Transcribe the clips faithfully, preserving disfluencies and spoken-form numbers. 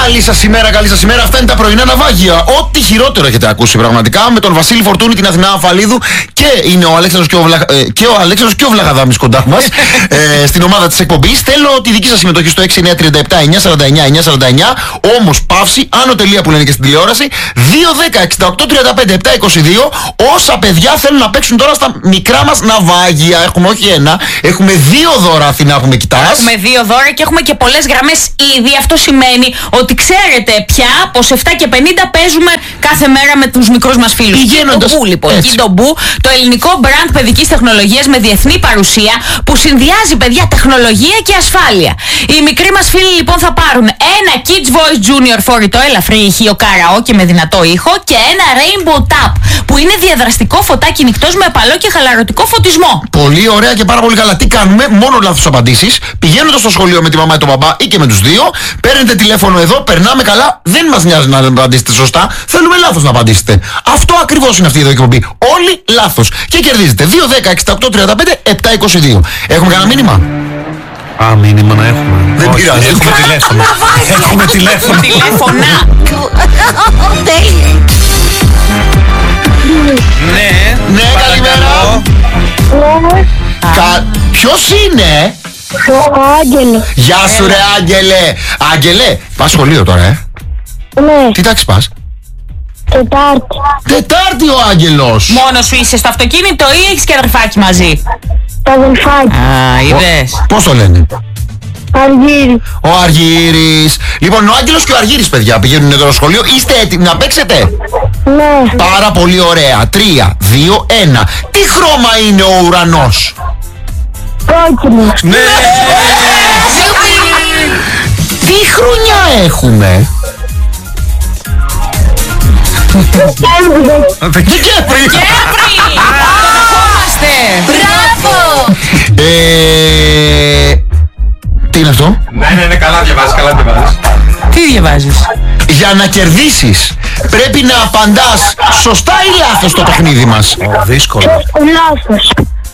Καλή σας ημέρα, καλή σας ημέρα. Αυτά είναι τα πρωινά ναυάγια. Ό,τι χειρότερο έχετε ακούσει πραγματικά. Με τον Βασίλη Φορτούνη, την Αθηνά Αφαλίδου και είναι ο Αλέξανδρος και ο, Βλα... ε, και ο, Αλέξανδρος και ο Βλαγαδάμης κοντά μας ε, στην ομάδα της εκπομπής. Θέλω τη δική σας συμμετοχή στο έξι εννιά τρία επτά εννιά σαράντα εννιά εννιά σαράντα εννιά. Όμως παύση, άνω τελεία που λένε και στην τηλεόραση. δύο δέκα εξήντα οκτώ τριάντα πέντε επτά είκοσι δύο. Όσα παιδιά θέλουν να παίξουν τώρα στα μικρά μας ναυάγια. Έχουμε όχι ένα, έχουμε δύο δώρα, Αθηνά, που με κοιτάς. Έχουμε δύο δώρα και έχουμε και πολλές γραμμές ήδη. Αυτό σημαίνει ότι ξέρετε πια πως επτά και πενήντα παίζουμε κάθε μέρα με τους μικρούς μας φίλους. Πηγαίνοντας. Kido Boo, λοιπόν. Kido Boo, το ελληνικό brand παιδικής τεχνολογίας με διεθνή παρουσία που συνδυάζει, παιδιά, τεχνολογία και ασφάλεια. Οι μικροί μας φίλοι λοιπόν θα πάρουν ένα Kids Voice Junior φορητό ελαφρύ ηχείο καραόκε με δυνατό ήχο και ένα Rainbow Tap που είναι διαδραστικό φωτάκι νυχτός με απαλό και χαλαρωτικό φωτισμό. Πολύ ωραία και πάρα πολύ καλά. Τι κάνουμε? Μόνο λάθος απαντήσεις. Πηγαίνοντας στο σχολείο με τη μαμά ή τον μπαμπά ή και με τους δύο, παίρνετε τηλέφωνο εδώ, περνάμε καλά. Δεν μας νοιάζει να απαντήσετε σωστά. Θέλουμε λάθος να απαντήσετε. Αυτό ακριβώς είναι αυτή η εκπομπή. Όλοι λάθος. Και κερδίζετε. δύο δέκα εξήντα οκτώ τριάντα πέντε επτά είκοσι δύο. Έχουμε κανένα μήνυμα? Α, μήνυμα να έχουμε. Δεν όχι, πειράζει. Έχουμε τηλέφωνο. Έχουμε τηλέφωνο. Τηλέφωνα. Ναι. Ναι, καλημέρα. Κα... Ποιος είναι? Ο Άγγελος. Γεια σου ρε Άγγελε. Άγγελε, πας σχολείο τώρα, ε? Ναι, Τι τάξη πας? Τετάρτη. Τετάρτη ο Άγγελος. Μόνος σου είσαι στο αυτοκίνητο ή έχεις και αδερφάκι μαζί? Το αδελφάκι. Α, είδες. Πώς το λένε? Αργύρι. Ο Αργύρης. Λοιπόν, ο Άγγελος και ο Αργύρης, παιδιά, πηγαίνουν εδώ στο σχολείο. Είστε έτοιμοι να παίξετε? Ναι. Πάρα πολύ ωραία. τρία, δύο, ένα. Τι χρώμα είναι ο ουρανός? Κόκκινος. Ναι. Τι χρονιά έχουμε? Δεκέμβρη. Κέπρι! Δεχόμαστε! Μπράβο! Ε, Τι είναι αυτό? Ναι, ναι, ναι, καλά διαβάζεις, καλά διαβάζεις. Τι διαβάζεις? Για να κερδίσεις πρέπει να απαντάς σωστά ή λάθος στο παιχνίδι μας? Ω, δύσκολο. Λάθος.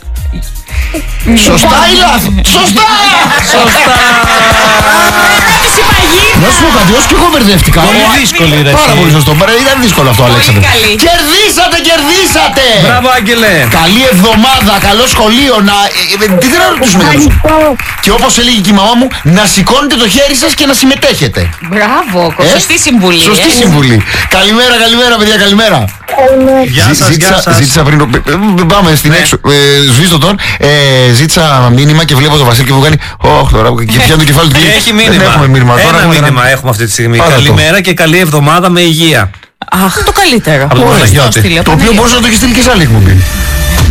Σωστά ή λάθος? Σωστά! Σωστά. Ερώτηση παγίδα! Να σου πω κάτι, ως και εγώ μπερδεύτηκα. Πολύ δύσκολη ρε. Πάρα πολύ σωστό. Ήταν δύσκολο αυτό, Αλέξανδρε. καλή. Κερδίσατε, κερδίσατε! Μπράβο, Άγγελε. Καλή εβδομάδα, καλό σχολείο. Να... ε, ε, Τι θέλω να ρωτήσουμε καλώς. Και όπως έλεγε και η μαμά μου, να σηκώνετε το χέρι σας και να συμμετέχετε. Μπράβο, Ε? σωστή συμβουλή. Σωστή ε. συμβουλή. Καλημέρα, καλημέρα, παιδιά, καλημέρα. Γεια Ζή- σας, ζήτησα, γεια σας. ζήτησα πριν. ε, ε, Πάμε στην Ναι. έξω. Ε, σβήστο τον. Ε, ζήτησα μήνυμα και βλέπω τον Βασίλη και μου κάνει. Ωχ, τώρα και πιάνει το κεφάλι του. Και έχει μήνυμα. Δεν έχουμε μήνυμα. Τώρα Ένα έχουμε μήνυμα έχουμε αυτή τη στιγμή. Πάρα το. Καλημέρα και καλή εβδομάδα με υγεία. Αχ, το καλύτερο. Από τον Χριστός Παναγιώτη. στείλε, ο Το οποίο Παναγιώτης. μπορούσε να το έχει στείλει και σε άλλη εκπομπή.